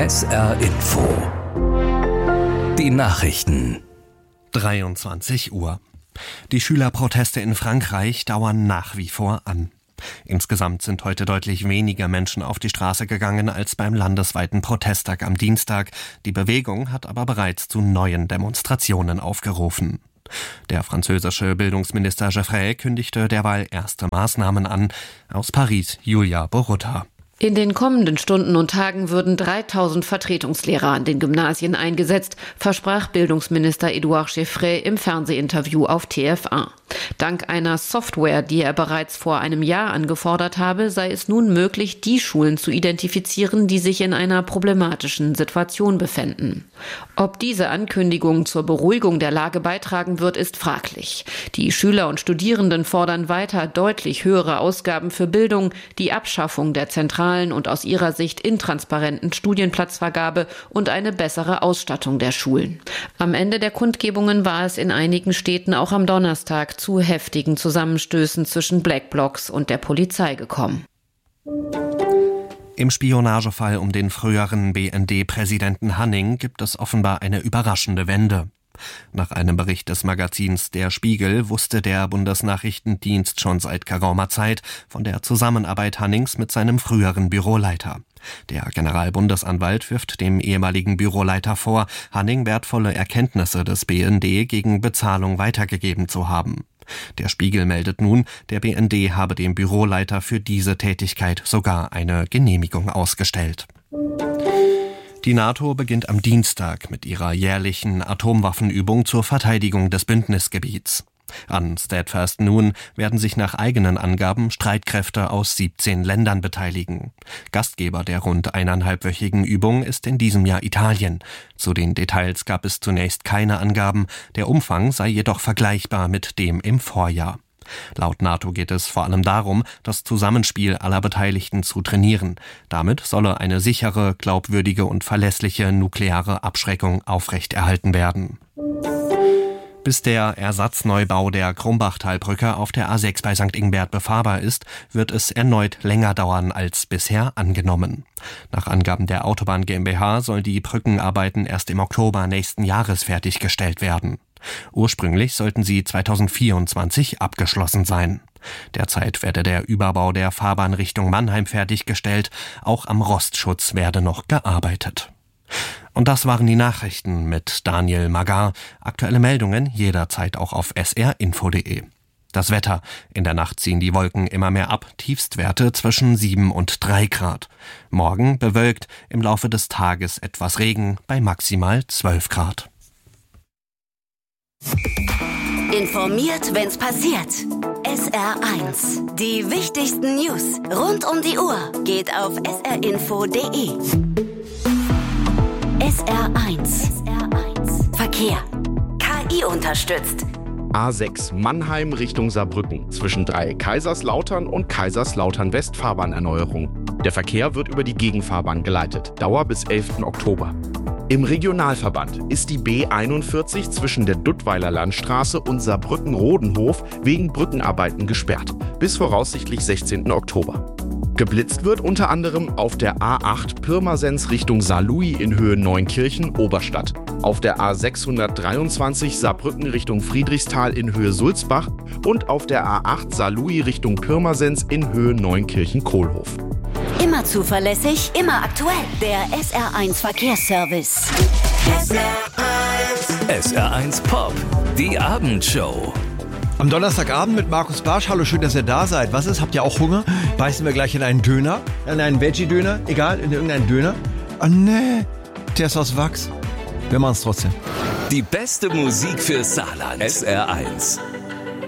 SR Info. Die Nachrichten. 23 Uhr. Die Schülerproteste in Frankreich dauern nach wie vor an. Insgesamt sind heute deutlich weniger Menschen auf die Straße gegangen als beim landesweiten Protesttag am Dienstag. Die Bewegung hat aber bereits zu neuen Demonstrationen aufgerufen. Der französische Bildungsminister Geoffrey kündigte derweil erste Maßnahmen an. Aus Paris, Julia Borutta. In den kommenden Stunden und Tagen würden 3000 Vertretungslehrer an den Gymnasien eingesetzt, versprach Bildungsminister Édouard Geoffrey im Fernsehinterview auf TF1. Dank einer Software, die er bereits vor einem Jahr angefordert habe, sei es nun möglich, die Schulen zu identifizieren, die sich in einer problematischen Situation befänden. Ob diese Ankündigung zur Beruhigung der Lage beitragen wird, ist fraglich. Die Schüler und Studierenden fordern weiter deutlich höhere Ausgaben für Bildung, die Abschaffung der zentralen und aus ihrer Sicht intransparenten Studienplatzvergabe und eine bessere Ausstattung der Schulen. Am Ende der Kundgebungen war es in einigen Städten auch am Donnerstag zu heftigen Zusammenstößen zwischen Black Blocs und der Polizei gekommen. Im Spionagefall um den früheren BND-Präsidenten Hanning gibt es offenbar eine überraschende Wende. Nach einem Bericht des Magazins Der Spiegel wusste der Bundesnachrichtendienst schon seit geraumer Zeit von der Zusammenarbeit Hannings mit seinem früheren Büroleiter. Der Generalbundesanwalt wirft dem ehemaligen Büroleiter vor, Hanning wertvolle Erkenntnisse des BND gegen Bezahlung weitergegeben zu haben. Der Spiegel meldet nun, der BND habe dem Büroleiter für diese Tätigkeit sogar eine Genehmigung ausgestellt. Die NATO beginnt am Dienstag mit ihrer jährlichen Atomwaffenübung zur Verteidigung des Bündnisgebiets. An Steadfast Noon werden sich nach eigenen Angaben Streitkräfte aus 17 Ländern beteiligen. Gastgeber der rund 1,5-wöchigen Übung ist in diesem Jahr Italien. Zu den Details gab es zunächst keine Angaben, der Umfang sei jedoch vergleichbar mit dem im Vorjahr. Laut NATO geht es vor allem darum, das Zusammenspiel aller Beteiligten zu trainieren. Damit solle eine sichere, glaubwürdige und verlässliche nukleare Abschreckung aufrechterhalten werden. Bis der Ersatzneubau der Krumbachtalbrücke auf der A6 bei St. Ingbert befahrbar ist, wird es erneut länger dauern als bisher angenommen. Nach Angaben der Autobahn GmbH sollen die Brückenarbeiten erst im Oktober nächsten Jahres fertiggestellt werden. Ursprünglich sollten sie 2024 abgeschlossen sein. Derzeit werde der Überbau der Fahrbahn Richtung Mannheim fertiggestellt. Auch am Rostschutz werde noch gearbeitet. Und das waren die Nachrichten mit Daniel Magar. Aktuelle Meldungen jederzeit auch auf srinfo.de. Das Wetter. In der Nacht ziehen die Wolken immer mehr ab. Tiefstwerte zwischen 7 und 3 Grad. Morgen bewölkt, im Laufe des Tages etwas Regen bei maximal 12 Grad. Informiert, wenn's passiert. SR1. Die wichtigsten News rund um die Uhr geht auf srinfo.de. SR1. Verkehr. KI unterstützt. A6 Mannheim Richtung Saarbrücken zwischen Kaiserslautern und Kaiserslautern-West Fahrbahnerneuerung. Der Verkehr wird über die Gegenfahrbahn geleitet. Dauer bis 11. Oktober. Im Regionalverband ist die B41 zwischen der Duttweiler Landstraße und Saarbrücken-Rodenhof wegen Brückenarbeiten gesperrt. Bis voraussichtlich 16. Oktober. Geblitzt wird unter anderem auf der A8 Pirmasens Richtung Saarlouis in Höhe Neunkirchen-Oberstadt, auf der A623 Saarbrücken Richtung Friedrichsthal in Höhe Sulzbach und auf der A8 Saarlouis Richtung Pirmasens in Höhe Neunkirchen-Kohlhof. Immer zuverlässig, immer aktuell. Der SR1 Verkehrsservice. SR1 Pop, die Abendshow. Am Donnerstagabend mit Markus Barsch. Hallo, schön, dass ihr da seid. Was ist? Habt ihr auch Hunger? Beißen wir gleich in einen Döner? In einen Veggie-Döner? Egal, in irgendeinen Döner? Oh nee, der ist aus Wachs. Wir machen's trotzdem. Die beste Musik für Saarland. SR1.